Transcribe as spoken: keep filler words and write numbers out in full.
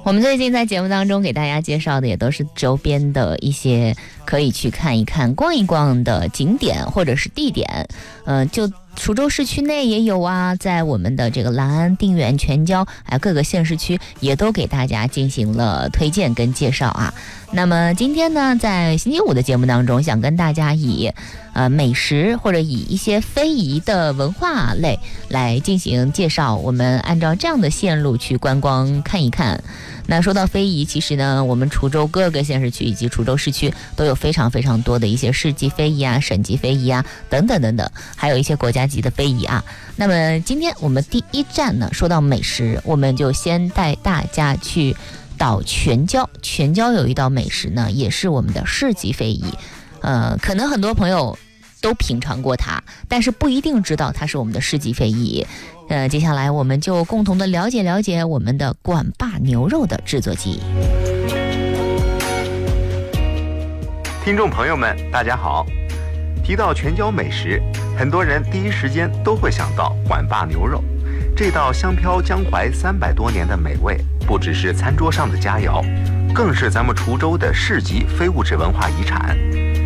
我们最近在节目当中给大家介绍的也都是周边的一些可以去看一看、逛一逛的景点或者是地点。呃，就滁州市区内也有啊，在我们的这个兰安、定远、全椒，还有各个县市区也都给大家进行了推荐跟介绍啊。那么今天呢，在星期五的节目当中，想跟大家以呃美食或者以一些非遗的文化类来进行介绍，我们按照这样的线路去观光看一看。那说到非遗，其实呢，我们滁州各个县市区以及滁州市区都有非常非常多的一些市级非遗啊、省级非遗啊等等等等，还有一些国家级的非遗啊。那么今天我们第一站呢，说到美食，我们就先带大家去到全椒。全椒有一道美食呢，也是我们的市级非遗，呃，可能很多朋友都品尝过它，但是不一定知道它是我们的市级非遗。呃，接下来我们就共同的了解了解我们的管坝牛肉的制作技艺。 听众朋友们，大家好。提到全椒美食，很多人第一时间都会想到管坝牛肉。这道香飘江淮三百多年的美味，不只是餐桌上的佳肴，更是咱们滁州的市级非物质文化遗产。